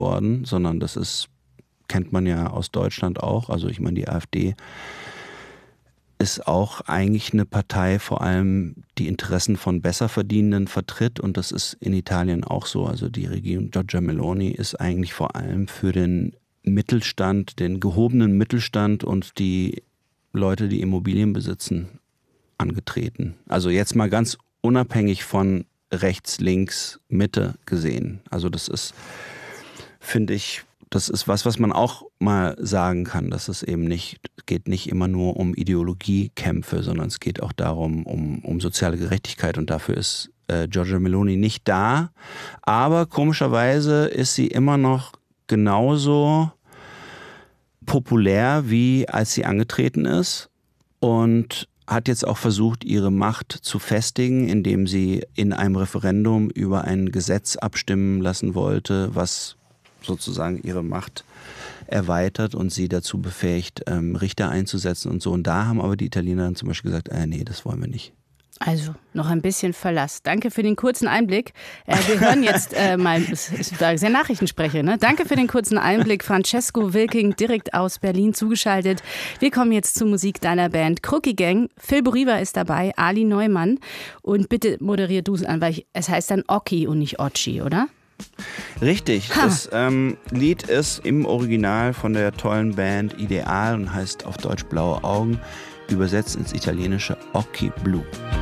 worden, sondern kennt man ja aus Deutschland auch. Also ich meine, die AfD ist auch eigentlich eine Partei, vor allem die Interessen von Besserverdienenden vertritt, und das ist in Italien auch so. Also die Regierung Giorgia Meloni ist eigentlich vor allem für den Mittelstand, den gehobenen Mittelstand und die Leute, die Immobilien besitzen, angetreten. Also jetzt mal ganz unabhängig von rechts, links, Mitte gesehen. Also das ist, finde ich, das ist was man auch mal sagen kann, dass es eben geht nicht immer nur um Ideologiekämpfe, sondern es geht auch darum, um soziale Gerechtigkeit, und dafür ist Giorgia Meloni nicht da. Aber komischerweise ist sie immer noch genauso populär, wie als sie angetreten ist, und hat jetzt auch versucht, ihre Macht zu festigen, indem sie in einem Referendum über ein Gesetz abstimmen lassen wollte, was sozusagen ihre Macht erweitert und sie dazu befähigt, Richter einzusetzen und so. Und da haben aber die Italiener dann zum Beispiel gesagt, nee, das wollen wir nicht. Also noch ein bisschen Verlass. Danke für den kurzen Einblick. Wir hören jetzt mal, das ist sehr Nachrichtensprecher, ne? Danke für den kurzen Einblick. Francesco Wilking, direkt aus Berlin zugeschaltet. Wir kommen jetzt zur Musik deiner Band Crookie Gang. Phil Boriva ist dabei, Ali Neumann. Und bitte moderier du es an, weil es heißt dann Occhi und nicht Occhi, oder? Richtig, das Lied ist im Original von der tollen Band Ideal und heißt auf Deutsch Blaue Augen, übersetzt ins Italienische Occhi Blu.